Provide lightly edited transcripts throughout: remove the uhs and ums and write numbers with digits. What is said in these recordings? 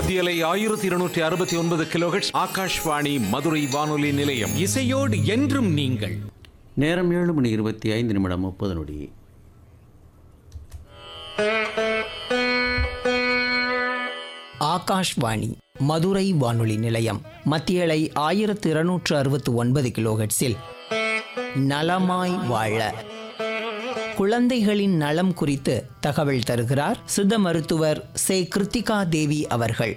மத்தியலை 1269 கிலோஹெர்ட்ஸ் ஆகாஷ்வாணி மதுரை வானொலி நிலையம். இசையோடு என்றும் நீங்கள். நேரம் 7:25:30 ஆகாஷ்வாணி மதுரை வானொலி நிலையம். மத்தியலை 1269 கிலோஹெர்ட்ஸில் நலமாய் வாழ குழந்தைகளின் நலம் குறித்து தகவல் தருகிறார் சித்த மருத்துவர் சே. கிருத்திகா தேவி அவர்கள்.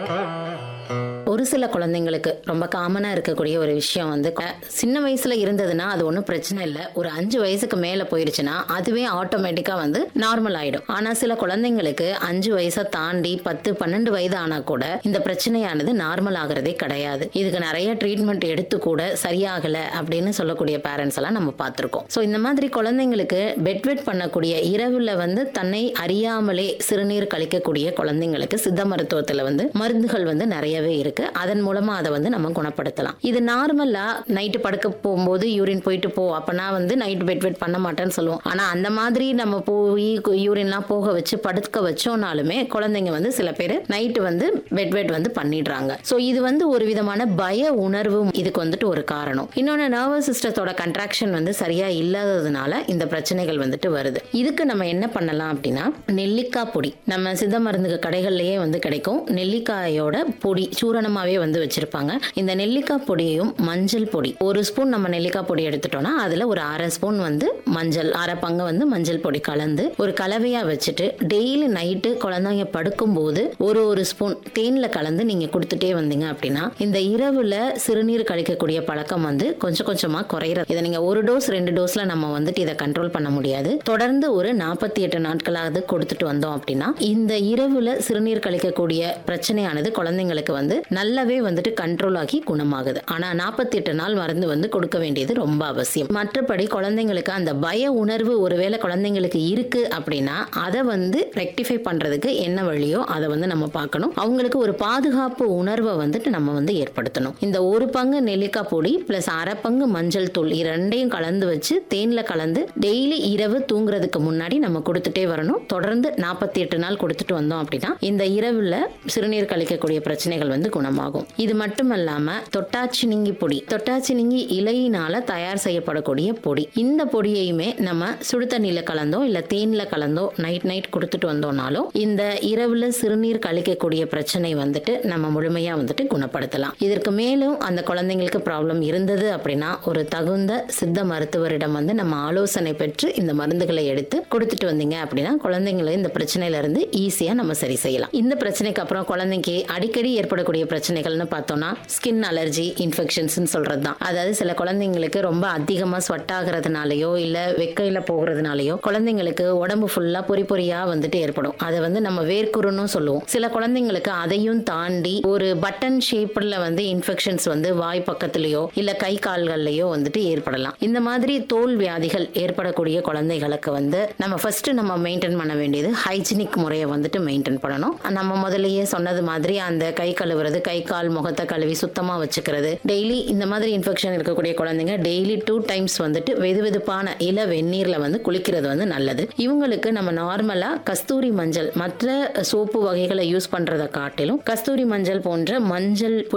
ஒரு சில குழந்தைங்களுக்கு ரொம்ப காமனாக இருக்கக்கூடிய ஒரு விஷயம் வந்து சின்ன வயசுல இருந்ததுன்னா அது ஒன்றும் பிரச்சனை இல்லை. ஒரு 5 வயசுக்கு மேலே போயிருச்சுன்னா அதுவே ஆட்டோமேட்டிக்காக வந்து நார்மல் ஆயிடும். ஆனால் சில குழந்தைங்களுக்கு 5 வயசை தாண்டி 10-12 வயது ஆனால் கூட இந்த பிரச்சனையானது நார்மல் ஆகிறதே கிடையாது. இதுக்கு நிறைய ட்ரீட்மெண்ட் எடுத்து கூட சரியாகலை அப்படின்னு சொல்லக்கூடிய பேரண்ட்ஸ் எல்லாம் நம்ம பார்த்துருக்கோம். ஸோ இந்த மாதிரி குழந்தைங்களுக்கு பெட்வெட் பண்ணக்கூடிய இரவுல வந்து தன்னை அறியாமலே சிறுநீர் கழிக்கக்கூடிய குழந்தைங்களுக்கு சித்த மருத்துவத்தில் வந்து மருந்துகள் வந்து நிறையவே இருக்கு. அதன் மூலமா அதை வந்து நம்ம குணப்படுத்தலாம். இது நார்மலா நைட்டு படுக்க போகும்போது யூரின் போயிட்டு போ அப்பனா வந்து நைட் பெட்வெட் பண்ண மாட்டேன்னு சொல்லுவோம். ஆனா அந்த மாதிரி நம்ம போய் யூரின்லாம் போக வச்சு படுக்க வச்சோம்னாலுமே குழந்தைங்க வந்து சில பேர் நைட்டு வந்து பெட்வெட் வந்து பண்ணிடுறாங்க. ஸோ இது வந்து ஒரு விதமான பய உணர்வும் இதுக்கு வந்துட்டு ஒரு காரணம். இன்னொன்று நர்வஸ் சிஸ்டத்தோட கண்ட்ராக்ஷன் வந்து சரியா இல்லாததுனால இந்த பிரச்சனைகள் வந்துட்டு வருது. இதுக்கு நம்ம என்ன பண்ணலாம் அப்படின்னா நெல்லிக்காய் பொடி நம்ம சித்த மருந்து கடைகள்லயே வந்து கிடைக்கும். நெல்லிக்காயோட பொடி சூரணமாவே வந்து வச்சிருப்பாங்க. இந்த நெல்லிக்காய் பொடியையும் மஞ்சள் பொடி 1 ஸ்பூன் நம்ம நெல்லிக்காய் பொடி எடுத்துட்டோம்னா அதுல ஒரு 1/2 ஸ்பூன் வந்து மஞ்சள் 1/2 பங்கு வந்து மஞ்சள் பொடி கலந்து ஒரு கலவையா வச்சுட்டு டெய்லி நைட்டு குழந்தைங்க படுக்கும் போது ஒரு ஸ்பூன் தேன்ல கலந்து நீங்க கொடுத்துட்டே வந்தீங்க அப்படின்னா இந்த இரவுல சிறுநீர் கழிக்கக்கூடிய பழக்கம் வந்து கொஞ்சம் கொஞ்சமா குறையிறது. இதை நீங்க 1 டோஸ் 2 டோஸ்ல நம்ம வந்துட்டு இதை கண்ட்ரோல் பண்ண முடியாது. தொடர்ந்து ஒரு 48 நாட்களாவது கொடுத்துட்டு வந்தோம் அப்படின்னா இந்த இரவுல சிறுநீர் கழிக்கக்கூடிய பிரச்சனையானது குழந்தைங்களுக்கு வந்து நல்லாவே வந்துட்டு கண்ட்ரோல் ஆகி குணமாகுது. ஆனா 48 நாள் மருந்து வந்து கொடுக்க வேண்டியது ரொம்ப அவசியம். மற்றபடி குழந்தைங்களுக்கு அந்த பய உணர்வு ஒருவேளை குழந்தைங்களுக்கு இருக்கு அப்படின்னா அதை வந்து ரெக்டிஃபை பண்றதுக்கு என்ன வழியோ அதை வந்து நம்ம பார்க்கணும். அவங்களுக்கு ஒரு பாதுகாப்பு உணர்வை வந்துட்டு நம்ம வந்து ஏற்படுத்தணும். இந்த 1 பங்கு நெல்லிக்காய் பொடி பிளஸ் 1/2 பங்கு மஞ்சள் தூள் இரண்டையும் கலந்து வச்சு தேன்ல கலந்து டெய்லி இரவு தூங்குறதுக்கு முன்னாடி நம்ம கொடுத்துட்டே வரணும். தொடர்ந்து 48 நாள் கொடுத்துட்டு வந்தோம் அப்படின்னா இந்த இரவுல சிறுநீர் கழிக்கக்கூடிய பிரச்சனைகள் வந்து குணமாகும். இது மட்டுமல்லாம தொட்டாச்சினிங்கி பொடி தொட்டாச்சினிங்கி இலையினால தயார் செய்யப்படக்கூடிய பொடி. இந்த பொடியையுமே நம்ம சுடு தண்ணியில கலந்தோ இல்ல தேன்ல கலந்தோ நைட் கொடுத்துட்டு வந்தோம்னாலும் இந்த இரவுல சிறுநீர் கழிக்கக்கூடிய பிரச்சனை வந்துட்டு நம்ம முழுமையா வந்துட்டு குணப்படுத்தலாம். இதற்கு மேலும் அந்த குழந்தைங்களுக்கு ப்ராப்ளம் இருந்தது அப்படின்னா ஒரு தகுந்த சித்த மருத்துவரிடம் வந்து நம்ம ஆலோசனை பெற்று இந்த மருந்துகளை எடுத்து கொடுத்துட்டு வந்தீங்க அப்படின்னா குழந்தைங்களை இந்த பிரச்சனையில இருந்து ஈஸியா நம்ம சரி செய்யலாம். இந்த பிரச்சனைக்கு அப்புறம் குழந்தைக்கு அடிக்கடி ஏற்படக்கூடிய பிரச்சனைகள்னு பார்த்தோம்னா ஸ்கின் அலர்ஜி இன்ஃபெக்ஷன்ஸ் சொல்றதுதான். அதாவது சில குழந்தைங்களுக்கு ரொம்ப அதிகமா ஸ்வெட் ஆகுறதுனாலயோ இல்ல வெக்கையில போகிறதுனாலயோ குழந்தைங்களுக்கு உடம்பு ஃபுல்லா பொறியா வந்துட்டு ஏற்படும். அதை வந்து நம்ம வேர்க்குருன்னு சொல்லுவோம். சில குழந்தைங்களுக்கு அதையும் தாண்டி ஒரு பட்டன் ஷேப்ல வந்து இன்ஃபெக்ஷன்ஸ் வந்து வாய் பக்கத்துலயோ இல்ல கை கால்கள்லயோ வந்துட்டு ஏற்படலாம். இந்த மாதிரி தோல் வியாதிகள் ஏற்படக்கூடிய குழந்தைகளுக்கு வந்து நம்ம ஃபர்ஸ்ட் நம்ம மெயின்டைன் பண்ண வேண்டியது ஹைஜீனிக் முறையை வந்துட்டு மெயின்டைன் பண்ணணும். நம்ம முதல்லயே சொன்னது மாதிரி அந்த கை கழுவுறது கை கால் முகத்தை கழுவி சுத்தமா வச்சுக்கிறது. டெய்லி இந்த மாதிரி இன்ஃபெக்ஷன் இருக்கக்கூடிய குழந்தைங்க டெய்லி 2 டைம்ஸ் வந்துட்டு வெதுவெதுப்பான இள வெந்நீர்ல வந்து குளிக்கிறது வந்து நல்லது. இவங்களுக்கு நம்ம நார்மலா கஸ்தூரி மஞ்சள் மற்ற சோப்பு வகைகளை யூஸ் பண்றதை காட்டிலும் கஸ்தூரி மஞ்சள் போன்ற மஞ்சள்